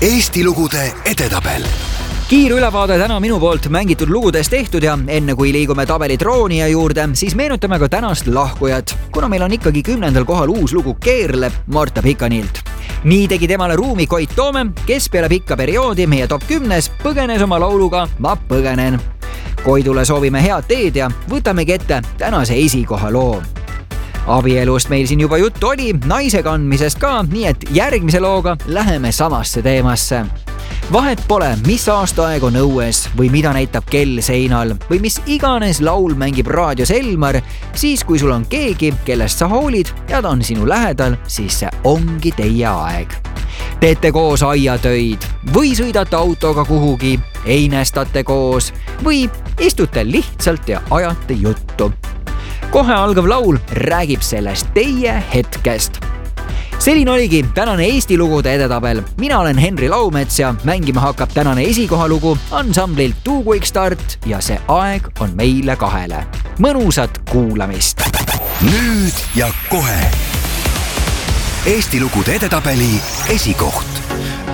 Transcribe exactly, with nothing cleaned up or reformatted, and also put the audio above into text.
Eesti lugude edetabel. Kiirülevaade täna minu poolt mängitud lugudest tehtud ja enne kui liigume tabeli troonija juurde, siis meenutame ka tänast lahkujat, kuna meil on ikkagi kümnendal kohal uus lugu Keerleb Marta Pikanilt. Nii tegi temale ruumi Koit Toome, kes peale pikka perioodi meie top kümnes põgenes oma lauluga Ma põgenen. Koidule soovime head teed ja võtamegi ette tänase esikoha loo. Abielust meil siin juba juttu oli, naise kandmisest ka, nii et järgmise looga läheme samasse teemasse. Vahet pole, mis aastaaeg on õues või mida näitab kell seinal või mis iganes laul mängib raadios Elmar, siis kui sul on keegi, kellest sa hoolid ja ta on sinu lähedal, siis see ongi teie aeg. Teete koos aiatöid või sõidate autoga kuhugi, einestate koos või istute lihtsalt ja ajate juttu. Kohe algav laul räägib sellest teie hetkest. Selline oligi tänane Eesti lugude edetabel. Mina olen Henri Laumets ja mängima hakkab tänane esikoha lugu ansamblilt Too Quick Start ja see aeg on meile kahele. Mõnusat kuulamist! Nüüd ja kohe Eesti lugude edetabeli esikoht.